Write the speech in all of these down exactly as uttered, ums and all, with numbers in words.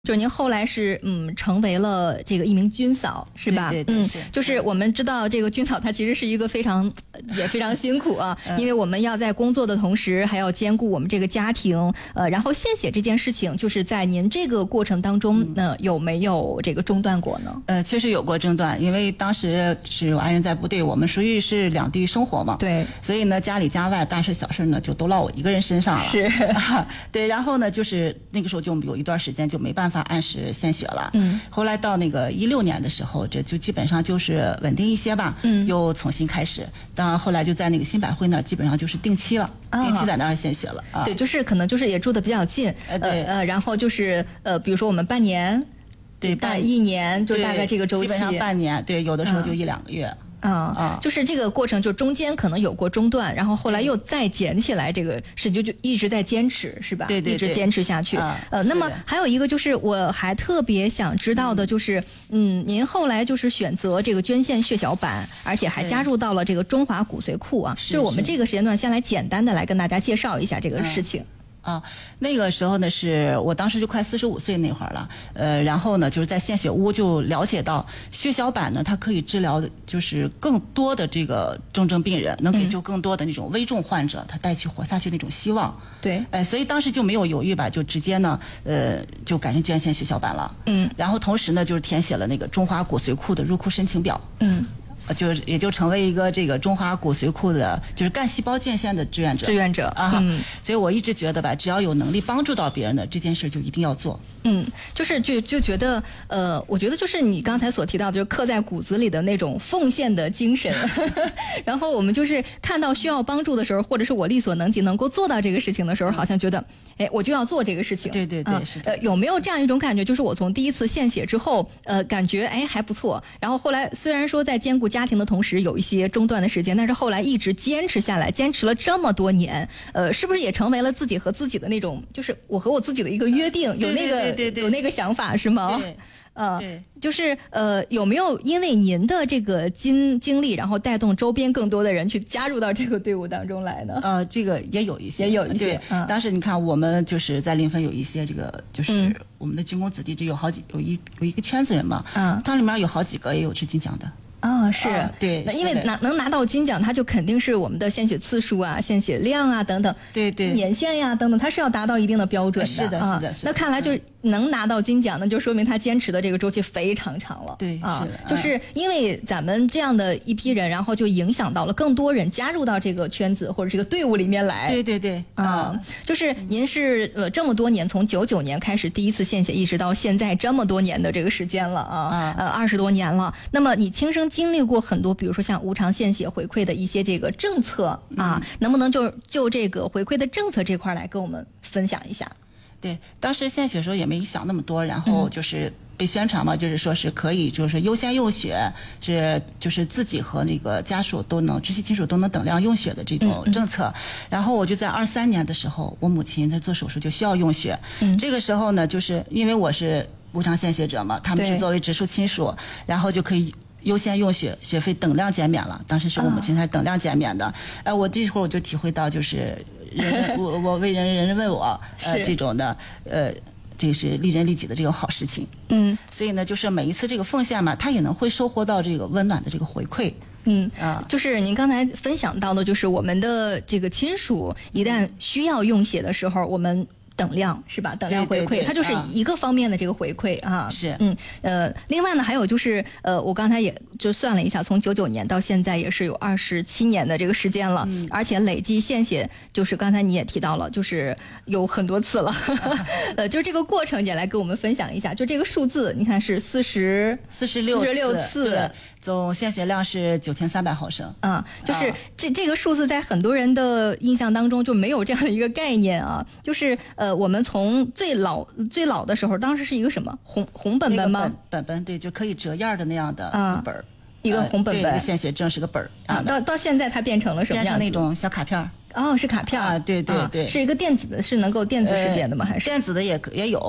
就是您后来是嗯成为了这个一名军嫂是吧？ 对对对， 嗯， 是。 就是我们知道这个军嫂她其实是一个非常也非常辛苦啊， 嗯、 因为我们要在工作的同时还要兼顾我们这个家庭，呃，然后献血这件事情，就是在您这个过程当中，呢、呃，有没有这个中断过呢？ 呃，确实有过中断，因为当时是我爱人在部队，我们属于是两地生活嘛， 对， 所以呢，家里家外大事小事呢就都落我一个人身上了。 是， 啊、对，然后呢，就是那个时候就有一段时间就没办法按时献血了。 嗯， 后来到那个一六年的时候，这就基本上就是稳定一些吧。 嗯， 又重新开始。当然后来就在那个新百汇那儿，基本上就是定期了， 啊、 定期在那儿献血了。啊， 对，就是可能就是也住的比较近。 呃，对， 呃，然后就是呃，比如说我们半年， 对， 半一年，就大概这个周期， 基本上半年，对，有的时候就一两个月。 啊、啊，就是这个过程，就中间可能有过中断，然后后来又再捡起来，这个事就就一直在坚持，是吧？ 对对对， 一直坚持下去。 啊、 呃，那么还有一个就是，我还特别想知道的就是，嗯，嗯您后来就是选择这个捐献血小板，而且还加入到了这个中华骨髓库啊。 是， 就是我们这个时间段，先来简单的来跟大家介绍一下这个事情。 嗯啊，那个时候呢，是我当时就快四十五岁那会儿了，呃，然后呢，就是在献血屋就了解到血小板呢，它可以治疗就是更多的这个重症病人，能给救更多的那种危重患者，他带去活下去那种希望。 对， 哎，所以当时就没有犹豫吧，就直接呢，呃，就改成捐献血小板了。 嗯， 然后同时呢，就是填写了那个中华骨髓库的入库申请表。 嗯。 就是也就成为一个这个中华骨髓库的，就是干细胞捐献的志愿者。 志愿者啊， 嗯， 所以我一直觉得吧，只要有能力帮助到别人的这件事，就一定要做。 嗯，就是就就觉得，呃，我觉得就是你刚才所提到的，就是刻在骨子里的那种奉献的精神。然后我们就是看到需要帮助的时候，或者是我力所能及能够做到这个事情的时候，好像觉得，哎，我就要做这个事情。 对对对， 啊、 是。 呃，有没有这样一种感觉？就是我从第一次献血之后，呃，感觉哎还不错，然后后来虽然说在兼顾家庭的同时有一些中断的时间，但是后来一直坚持下来，坚持了这么多年，呃，是不是也成为了自己和自己的那种，就是我和我自己的一个约定，有那个对对对有那个想法是吗？ 对。 呃， 对， 就是呃，有没有因为您的这个经经历，然后带动周边更多的人去加入到这个队伍当中来呢？ 呃，这个也有一些， 也有一些。 嗯，当时你看，我们就是在临汾有一些这个，就是嗯、 我们的军工子弟，这有好几有一有一个圈子人嘛， 嗯， 它里面有好几个也有吃金奖的。 啊、哦，是、 啊，对， 因为拿能拿到金奖，它就肯定是我们的献血次数啊、献血量啊等等， 对对， 年限呀、啊、等等，它是要达到一定的标准的。 是的， 啊、 是的，是的。 那看来就能拿到金奖，那就说明他坚持的这个周期非常长了。 对， 啊， 是的， 就是因为咱们这样的一批人，然后就影响到了更多人加入到这个圈子或者这个队伍里面来。 对对对， 啊，就是您是呃这么多年，从九九年开始第一次献血，一直到现在这么多年的这个时间了啊，呃二十多年了。那么你亲身经历过很多。比如说像无偿献血回馈的一些这个政策啊， 嗯、 能不能就就这个回馈的政策这块来跟我们分享一下？ 对，当时献血的时候也没想那么多，然后就是被宣传嘛，嗯、就是说是可以，就是优先用血，是就是自己和那个家属都能直系亲属都能等量用血的这种政策。嗯、然后我就在二三年的时候，我母亲她做手术就需要用血， 嗯、 这个时候呢，就是因为我是无偿献血者嘛，他们是作为直属亲属，然后就可以。优先用血，血费等量减免了。当时是我母亲才等量减免的。哎、呃，我这会儿我就体会到，就是人人我我为人人人为我，呃，这种的，呃，这个是利人利己的这个好事情。 嗯， 所以呢，就是每一次这个奉献嘛，他也能会收获到这个温暖的这个回馈。 嗯啊，就是您刚才分享到的，就是我们的这个亲属一旦需要用血的时候，我们。等量是吧？等量回馈， 对对对它就是一个方面的这个回馈啊。 是， 嗯呃，另外呢，还有就是呃，我刚才也就算了一下，从九九年到现在也是有二十七年的这个时间了， 嗯、 而且累计献血，就是刚才你也提到了，就是有很多次了。呃，就这个过程也来跟我们分享一下，就这个数字，你看是四十四十六四十六次。 总献血量是九千三百毫升， 啊，就是、啊、这这个数字在很多人的印象当中就没有这样的一个概念啊，就是呃，我们从最老最老的时候，当时是一个什么红红本本吗？ 本本本对，就可以折样的那样的本儿、啊， 一个红本本， 呃、献血证是个本儿啊。到到现在它变成了什么样子？ 变成那种小卡片。 哦，是卡片啊，对对对、 啊，是一个电子的，是能够电子识别的吗？ 呃、 还是电子的也也有。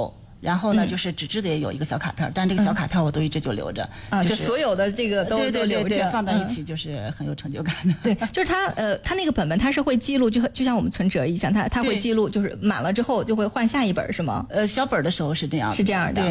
然后呢， 嗯就是纸质的也有一个小卡片，但这个小卡片我都一直就留着， 啊， 就就是所有的这个都对对都留着， 对对，放到一嗯起就是很有成就感的。 对，就是它呃，它那个本本它是会记录，就就像我们存折一样，它它会对记录，就是满了之后就会换下一本，是吗？ 呃，小本儿的时候是这样的， 是这样的。 对